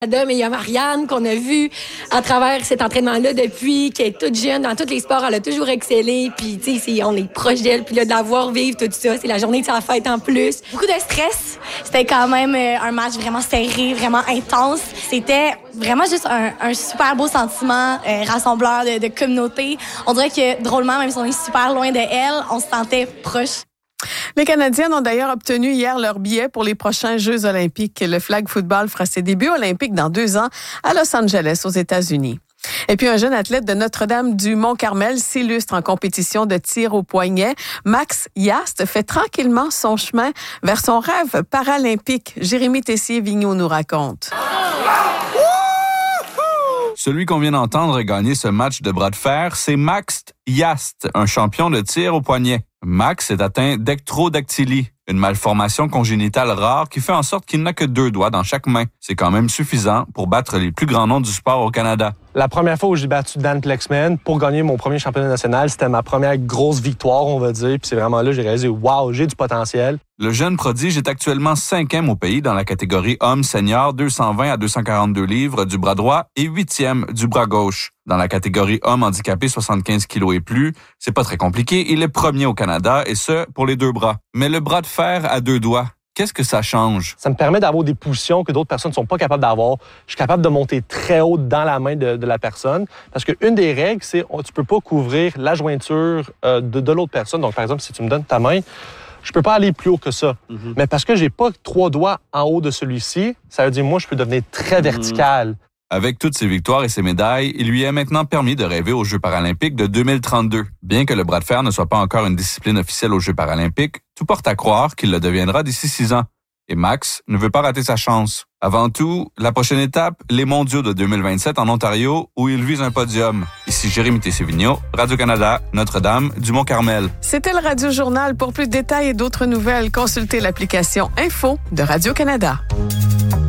Mais il y a Marianne qu'on a vue à travers cet entraînement-là depuis, qui est toute jeune dans tous les sports, elle a toujours excellé, puis tu sais, on est proche d'elle, puis là, de la voir vivre tout ça, c'est la journée de sa fête en plus. Beaucoup de stress, c'était quand même un match vraiment serré, vraiment intense. C'était vraiment juste un super beau sentiment rassembleur de communauté. On dirait que drôlement, même si on est super loin de elle, on se sentait proche. Les Canadiennes ont d'ailleurs obtenu hier leur billet pour les prochains Jeux olympiques. Le flag football fera ses débuts olympiques dans 2 ans à Los Angeles, aux États-Unis. Et puis, un jeune athlète de Notre-Dame-du-Mont-Carmel s'illustre en compétition de tir au poignet. Max Yast fait tranquillement son chemin vers son rêve paralympique. Jérémy Tessier-Vigneault nous raconte. Celui qu'on vient d'entendre gagner ce match de bras de fer, c'est Max Yast, un champion de tir au poignet. Max est atteint d'ectrodactylie, une malformation congénitale rare qui fait en sorte qu'il n'a que 2 doigts dans chaque main. C'est quand même suffisant pour battre les plus grands noms du sport au Canada. La première fois où j'ai battu Dan Plexman pour gagner mon premier championnat national, c'était ma première grosse victoire, on va dire. Puis c'est vraiment là que j'ai réalisé, wow, j'ai du potentiel. Le jeune prodige est actuellement 5e au pays dans la catégorie homme senior 220 à 242 livres du bras droit et 8e du bras gauche. Dans la catégorie homme handicapé 75 kilos et plus, c'est pas très compliqué, il est premier au Canada et ce, pour les 2 bras. Mais le bras de fer à 2 doigts, qu'est-ce que ça change? Ça me permet d'avoir des positions que d'autres personnes ne sont pas capables d'avoir. Je suis capable de monter très haut dans la main de la personne. Parce qu'une des règles, c'est que tu peux pas couvrir la jointure de l'autre personne. Donc, par exemple, si tu me donnes ta main, je peux pas aller plus haut que ça. Mm-hmm. Mais parce que j'ai pas 3 doigts en haut de celui-ci, ça veut dire moi, je peux devenir très vertical. Avec toutes ses victoires et ses médailles, il lui est maintenant permis de rêver aux Jeux paralympiques de 2032. Bien que le bras de fer ne soit pas encore une discipline officielle aux Jeux paralympiques, tout porte à croire qu'il le deviendra d'ici 6 ans. Et Max ne veut pas rater sa chance. Avant tout, la prochaine étape, les mondiaux de 2027 en Ontario, où il vise un podium. Ici Jérémy Tessier-Vigneault, Radio-Canada, Notre-Dame-du-Mont-Carmel. C'était le Radio Journal. Pour plus de détails et d'autres nouvelles, consultez l'application Info de Radio-Canada.